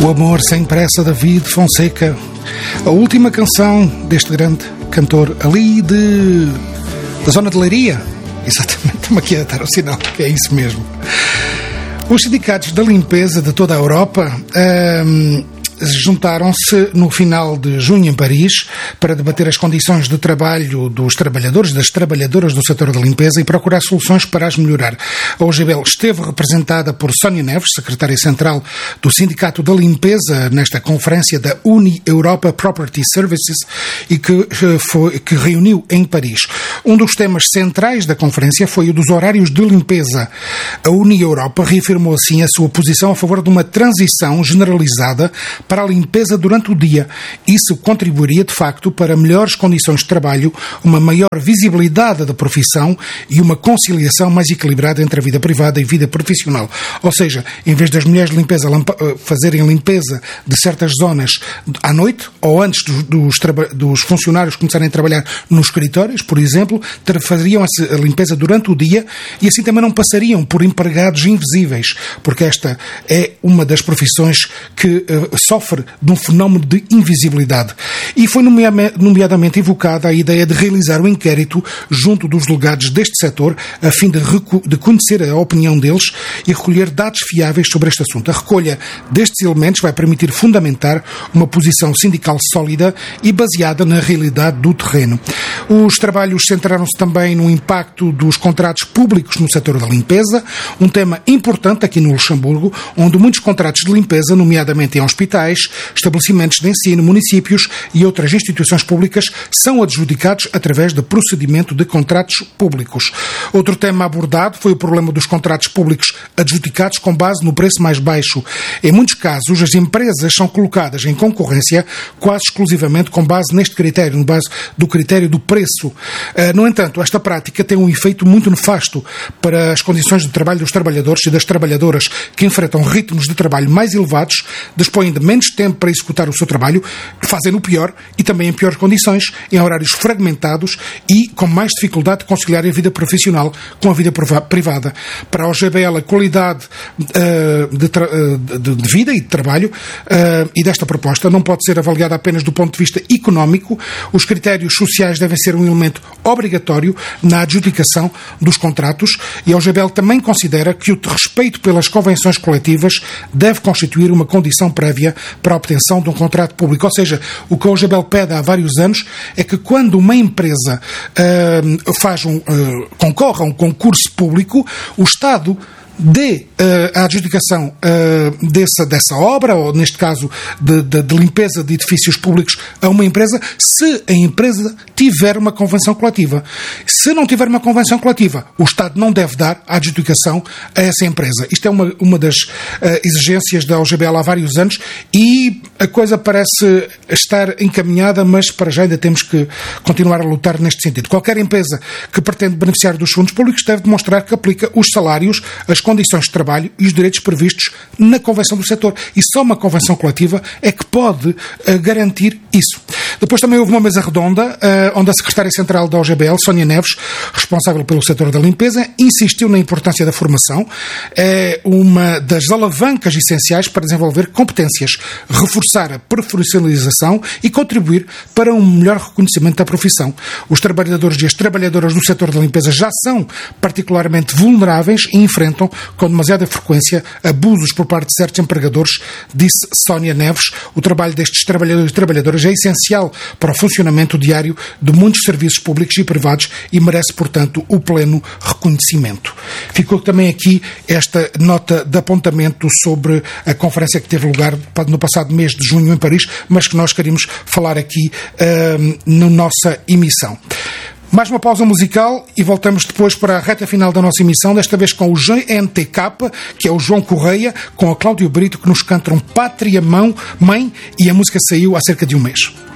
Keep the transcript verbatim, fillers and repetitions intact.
O Amor Sem Pressa, David Fonseca, a última canção deste grande cantor ali de, da zona de Leiria. Exatamente, estamos aqui a dar o sinal que é isso mesmo. Os sindicatos da limpeza de toda a Europa hum, juntaram-se no final de junho em Paris para debater as condições de trabalho dos trabalhadores e das trabalhadoras do setor da limpeza e procurar soluções para as melhorar. A O G B L esteve representada por Sónia Neves, secretária central do Sindicato da Limpeza, nesta conferência da Uni Europa Property Services e que, foi, que reuniu em Paris. Um dos temas centrais da conferência foi o dos horários de limpeza. A Uni Europa reafirmou assim a sua posição a favor de uma transição generalizada para a limpeza durante o dia. Isso contribuiria, de facto, para melhores condições de trabalho, uma maior visibilidade da profissão e uma conciliação mais equilibrada entre a vida privada e a vida profissional. Ou seja, em vez das mulheres de limpeza fazerem limpeza de certas zonas à noite ou antes dos, dos, dos funcionários começarem a trabalhar nos escritórios, por exemplo, fariam a limpeza durante o dia e assim também não passariam por empregados invisíveis, porque esta é uma das profissões que uh, sofre de um fenómeno de invisibilidade. E foi nomeadamente evocada a ideia de realizar um inquérito junto dos delegados deste setor, a fim de, de conhecer a opinião deles e recolher dados fiáveis sobre este assunto. A recolha destes elementos vai permitir fundamentar uma posição sindical sólida e baseada na realidade do terreno. Os trabalhos centraram-se também no impacto dos contratos públicos no setor da limpeza, um tema importante aqui no Luxemburgo, onde muitos contratos de limpeza, nomeadamente em hospitais, estabelecimentos de ensino, municípios e outras instituições públicas, são adjudicados através de procedimento de contratos públicos. Outro tema abordado foi o problema dos contratos públicos adjudicados com base no preço mais baixo. Em muitos casos, as empresas são colocadas em concorrência quase exclusivamente com base neste critério, no base do critério do preço. No entanto, esta prática tem um efeito muito nefasto para as condições de trabalho dos trabalhadores e das trabalhadoras que enfrentam ritmos de trabalho mais elevados, dispõem de menos tempo para executar o seu trabalho, fazem o pior e também em piores condições, em horários fragmentados e com mais dificuldade de conciliar a vida profissional com a vida privada. Para a O G B L, a qualidade uh, de, tra- de, de vida e de trabalho uh, e desta proposta não pode ser avaliada apenas do ponto de vista económico. Os critérios sociais devem ser um elemento obrigatório na adjudicação dos contratos e a O G B L também considera que o respeito pelas convenções coletivas deve constituir uma condição prévia para a obtenção de um contrato público. Ou seja, o que a O G B L pede há vários anos é que quando uma empresa uh, faz um, uh, concorre a um concurso público, o Estado dê uh, a adjudicação uh, dessa, dessa obra, ou neste caso de, de, de limpeza de edifícios públicos, a uma empresa, se a empresa tiver uma convenção coletiva. Se não tiver uma convenção coletiva, o Estado não deve dar a adjudicação a essa empresa. Isto é uma, uma das uh, exigências da O G B L há vários anos e a coisa parece estar encaminhada, mas para já ainda temos que continuar a lutar neste sentido. Qualquer empresa que pretende beneficiar dos fundos públicos deve demonstrar que aplica os salários, as condições de trabalho e os direitos previstos na Convenção do Setor. E só uma convenção coletiva é que pode uh, garantir isso. Depois também houve uma mesa redonda, uh, onde a secretária central da O G B L, Sónia Neves, responsável pelo setor da limpeza, insistiu na importância da formação. É uma das alavancas essenciais para desenvolver competências, reforçar a profissionalização e contribuir para um melhor reconhecimento da profissão. Os trabalhadores e as trabalhadoras do setor da limpeza já são particularmente vulneráveis e enfrentam com demasiada frequência abusos por parte de certos empregadores, disse Sónia Neves. O trabalho destes trabalhadores e trabalhadoras é essencial para o funcionamento diário de muitos serviços públicos e privados e merece, portanto, o pleno reconhecimento. Ficou também aqui esta nota de apontamento sobre a conferência que teve lugar no passado mês de junho em Paris, mas que nós queríamos falar aqui uh, na nossa emissão. Mais uma pausa musical e voltamos depois para a reta final da nossa emissão, desta vez com o G N T K, que é o João Correia, com a Cláudio Brito, que nos cantam Pátria Mão, Mãe, e a música saiu há cerca de um mês.